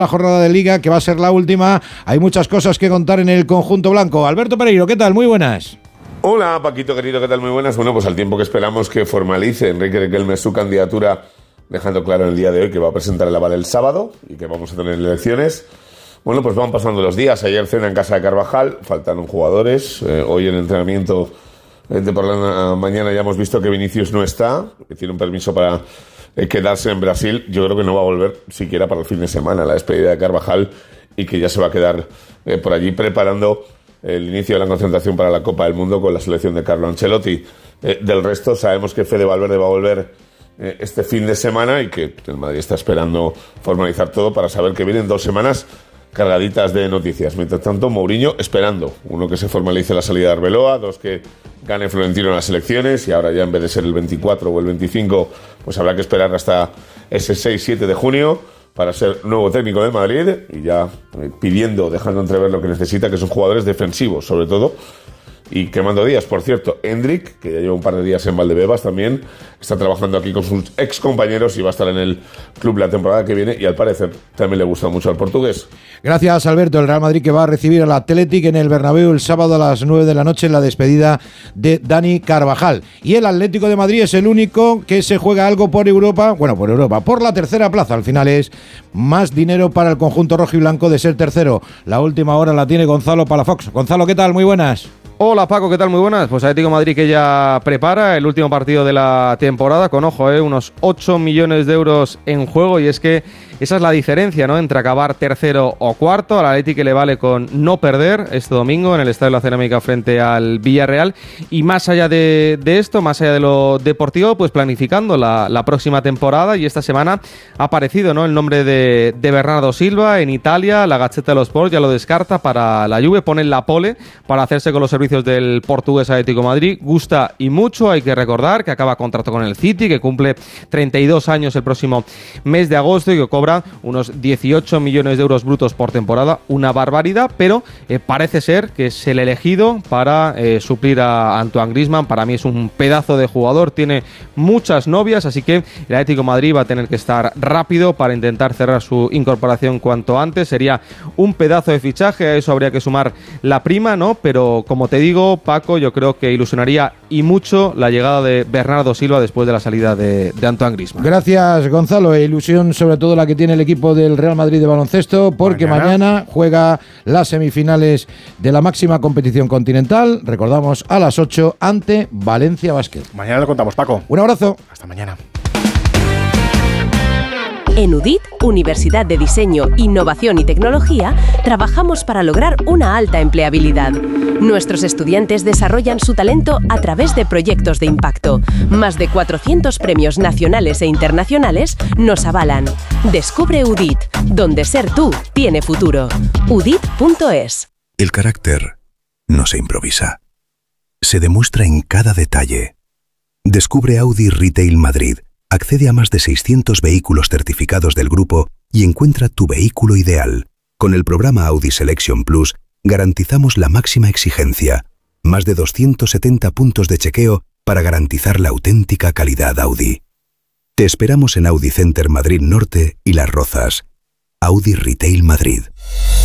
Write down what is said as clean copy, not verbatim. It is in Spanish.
La jornada de Liga, que va a ser la última. Hay muchas cosas que contar en el conjunto blanco. Alberto Pereiro, ¿qué tal? Muy buenas. Hola, Paquito querido, ¿qué tal? Muy buenas. Bueno, pues al tiempo que esperamos que formalice Enrique Riquelme su candidatura, dejando claro en el día de hoy que va a presentar el aval el sábado y que vamos a tener elecciones. Bueno, pues van pasando los días. Ayer cena en casa de Carvajal, faltaron jugadores. Hoy en entrenamiento de por la mañana ya hemos visto que Vinicius no está, que tiene un permiso para quedarse en Brasil. Yo creo que no va a volver siquiera para el fin de semana, la despedida de Carvajal, y que ya se va a quedar por allí preparando el inicio de la concentración para la Copa del Mundo con la selección de Carlo Ancelotti. Del resto sabemos que Fede Valverde va a volver este fin de semana y que el Madrid está esperando formalizar todo para saber que vienen 2 semanas cargaditas de noticias. Mientras tanto, Mourinho esperando, uno, que se formalice la salida de Arbeloa, 2, que gane Florentino en las elecciones, y ahora ya en vez de ser el 24 o el 25, pues habrá que esperar hasta ese 6-7 de junio para ser nuevo técnico de Madrid, y ya pidiendo, dejando entrever lo que necesita, que son jugadores defensivos, sobre todo, y quemando días. Por cierto, Endrick, que ya lleva un par de días en Valdebebas también, está trabajando aquí con sus ex compañeros y va a estar en el club la temporada que viene, y al parecer también le gusta mucho al portugués. Gracias, Alberto. El Real Madrid que va a recibir al Athletic en el Bernabéu el sábado a las 9 de la noche en la despedida de Dani Carvajal. Y el Atlético de Madrid es el único que se juega algo por Europa, por la tercera plaza. Al final es más dinero para el conjunto rojiblanco de ser tercero. La última hora la tiene Gonzalo Palafox. Gonzalo, ¿qué tal? Muy buenas. Hola Paco, ¿qué tal? Muy buenas. Pues Atlético de Madrid que ya prepara el último partido de la temporada con, unos 8 millones de euros en juego, y es que esa es la diferencia, ¿no?, entre acabar tercero o cuarto. Al Atlético que le vale con no perder este domingo en el Estadio de la Cerámica frente al Villarreal, y más allá de esto, más allá de lo deportivo, pues planificando la próxima temporada. Y esta semana ha aparecido, ¿no?, el nombre de Bernardo Silva en Italia. La Gazzetta dello Sport ya lo descarta para la Juve, pone la pole para hacerse con los servicios del portugués Atlético de Madrid. Gusta y mucho. Hay que recordar que acaba contrato con el City, que cumple 32 años el próximo mes de agosto y que cobra unos 18 millones de euros brutos por temporada, una barbaridad, pero parece ser que es el elegido para suplir a Antoine Griezmann. Para mí es un pedazo de jugador, tiene muchas novias, así que el Atlético de Madrid va a tener que estar rápido para intentar cerrar su incorporación cuanto antes. Sería un pedazo de fichaje, a eso habría que sumar la prima, ¿no? Pero como te digo, Paco, yo creo que ilusionaría y mucho la llegada de Bernardo Silva después de la salida de Antoine Griezmann. Gracias, Gonzalo. Ilusión sobre todo la que tiene el equipo del Real Madrid de baloncesto, porque mañana juega las semifinales de la máxima competición continental, recordamos, a las 8 ante Valencia Basket. Mañana lo contamos, Paco. Un abrazo. Hasta mañana. En UDIT, Universidad de Diseño, Innovación y Tecnología, trabajamos para lograr una alta empleabilidad. Nuestros estudiantes desarrollan su talento a través de proyectos de impacto. Más de 400 premios nacionales e internacionales nos avalan. Descubre UDIT, donde ser tú tiene futuro. udit.es. El carácter no se improvisa. Se demuestra en cada detalle. Descubre Audi Retail Madrid. Accede a más de 600 vehículos certificados del grupo y encuentra tu vehículo ideal. Con el programa Audi Selection Plus garantizamos la máxima exigencia. Más de 270 puntos de chequeo para garantizar la auténtica calidad Audi. Te esperamos en Audi Center Madrid Norte y Las Rozas. Audi Retail Madrid.